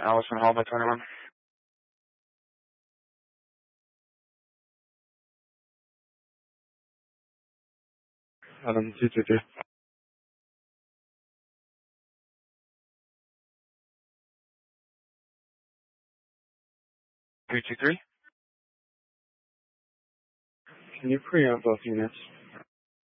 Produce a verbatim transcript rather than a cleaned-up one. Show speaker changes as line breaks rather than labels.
Allison Hall by twenty-one. Adam, two two two. three two three. Can you preamp both units?